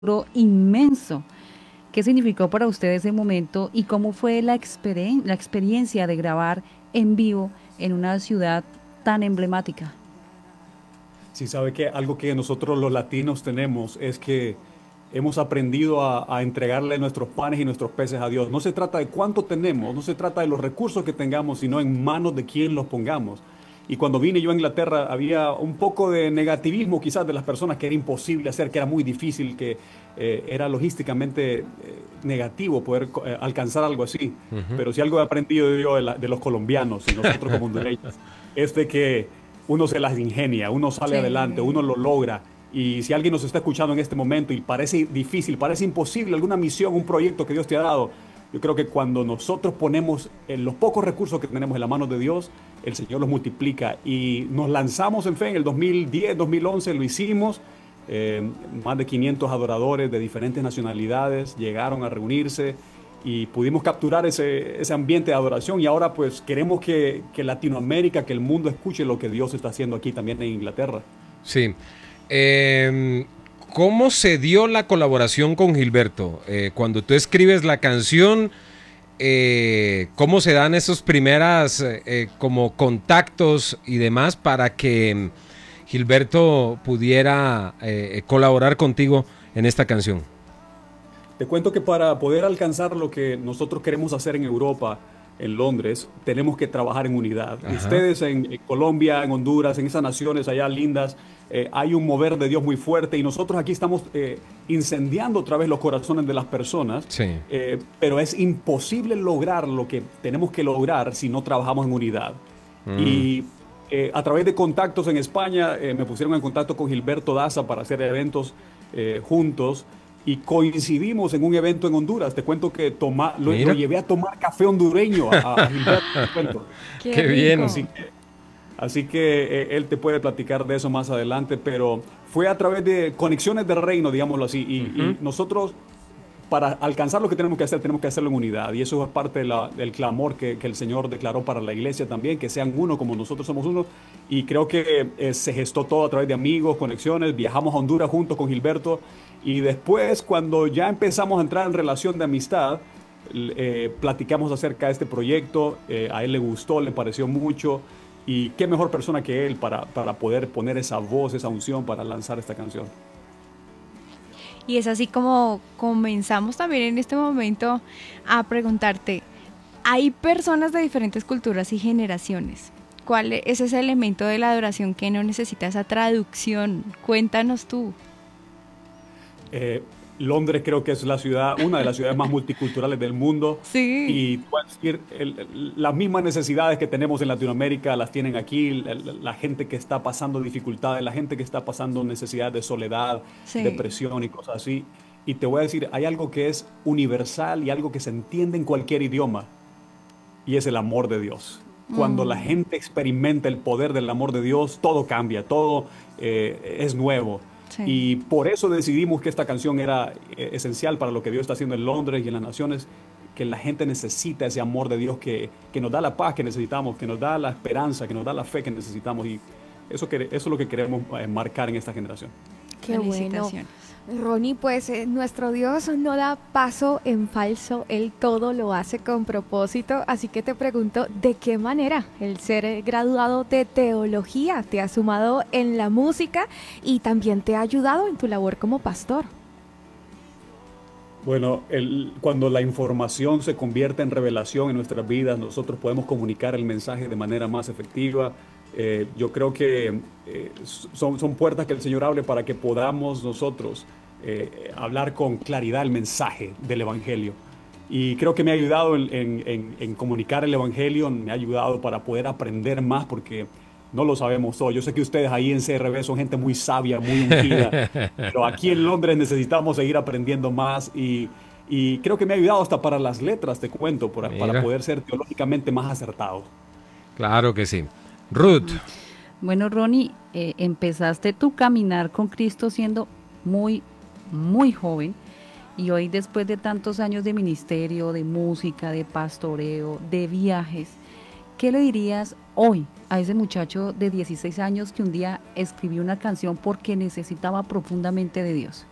inmenso. ¿Qué significó para usted ese momento y cómo fue la experiencia de grabar en vivo en una ciudad tan emblemática? Sí, sabe que algo que nosotros los latinos tenemos es que hemos aprendido a entregarle nuestros panes y nuestros peces a Dios. No se trata de cuánto tenemos, no se trata de los recursos que tengamos, sino en manos de quién los pongamos. Y cuando vine yo a Inglaterra había un poco de negativismo quizás de las personas que era imposible hacer, que era muy difícil, que era logísticamente negativo poder alcanzar algo así. Ujú. Pero si algo he aprendido yo de los colombianos y nosotros como hondureños es de que uno se las ingenia, uno sale adelante, uno Sí. lo logra. Y si alguien nos está escuchando en este momento y parece difícil, parece imposible alguna misión, un proyecto que Dios te ha dado, yo creo que cuando nosotros ponemos los pocos recursos que tenemos en la mano de Dios, el Señor los multiplica y nos lanzamos en fe en el 2010, 2011, lo hicimos. eh, Más de 500 adoradores de diferentes nacionalidades llegaron a reunirse y pudimos capturar ese ambiente de adoración y ahora pues queremos que Latinoamérica, que el mundo escuche lo que Dios está haciendo aquí también en Inglaterra. Sí. Eh, ¿Cómo se dio la colaboración con Gilberto? Cuando tú escribes la canción, ¿cómo se dan esos primeras como contactos y demás para que Gilberto pudiera colaborar contigo en esta canción? Te cuento que para poder alcanzar lo que nosotros queremos hacer en Europa, en Londres, tenemos que trabajar en unidad. Ajá. Ustedes en Colombia, en Honduras, en esas naciones allá lindas, hay un mover de Dios muy fuerte y nosotros aquí estamos incendiando otra vez los corazones de las personas, Sí. pero es imposible lograr lo que tenemos que lograr si no trabajamos en unidad. Mm. Y a través de contactos en España, me pusieron en contacto con Gilberto Daza para hacer eventos juntos y coincidimos en un evento en Honduras. Te cuento que lo Mira, llevé a tomar café hondureño a Gilberto, te cuento. Qué qué bien. Así rico. que, así que él te puede platicar de eso más adelante, pero fue a través de conexiones del reino, digámoslo así, Ujú. y nosotros para alcanzar lo que tenemos que hacer, tenemos que hacerlo en unidad. Y eso es parte del clamor que el Señor declaró para la iglesia también, que sean uno como nosotros somos uno. Y creo que se gestó todo a través de amigos, conexiones. Viajamos a Honduras juntos con Gilberto. Y después, cuando ya empezamos a entrar en relación de amistad, platicamos acerca de este proyecto. A él le gustó, le pareció mucho. Y qué mejor persona que él para poder poner esa voz, esa unción para lanzar esta canción. Y es así como comenzamos también en este momento a preguntarte, hay personas de diferentes culturas y generaciones. ¿Cuál es ese elemento de la adoración que no necesita esa traducción? Cuéntanos tú. Eh, Londres creo que es la ciudad, una de las ciudades más multiculturales del mundo Sí, y te voy a decir, las mismas necesidades que tenemos en Latinoamérica las tienen aquí, la gente que está pasando dificultades, la gente que está pasando necesidades de soledad, sí. depresión y cosas así. Y te voy a decir, hay algo que es universal y algo que se entiende en cualquier idioma y es el amor de Dios. Cuando la Mm, gente experimenta el poder del amor de Dios, todo cambia, todo es nuevo. sí. Y por eso decidimos que esta canción era esencial para lo que Dios está haciendo en Londres y en las naciones, que la gente necesita ese amor de Dios que nos da la paz que necesitamos, que nos da la esperanza, que nos da la fe que necesitamos. Y eso es lo que queremos marcar en esta generación. Qué bueno. Felicitaciones. Ronnie, pues nuestro Dios no da paso en falso, Él todo lo hace con propósito, así que te pregunto, ¿de qué manera el ser graduado de teología te ha sumado en la música y también te ha ayudado en tu labor como pastor? Bueno, cuando la información se convierte en revelación en nuestras vidas, nosotros podemos comunicar el mensaje de manera más efectiva. Yo creo que son puertas que el Señor abre para que podamos nosotros hablar con claridad el mensaje del Evangelio. Y creo que me ha ayudado en comunicar el Evangelio, me ha ayudado para poder aprender más porque no lo sabemos todo. Yo sé que ustedes ahí en CRB son gente muy sabia, muy ungida, pero aquí en Londres necesitamos seguir aprendiendo más y creo que me ha ayudado hasta para las letras, te cuento, para Mira, poder ser teológicamente más acertado. claro que sí. Ruth. Bueno, Ronnie, empezaste tu caminar con Cristo siendo muy, muy joven y hoy después de tantos años de ministerio, de música, de pastoreo, de viajes, ¿qué le dirías hoy a ese muchacho de 16 años que un día escribió una canción porque necesitaba profundamente de Dios?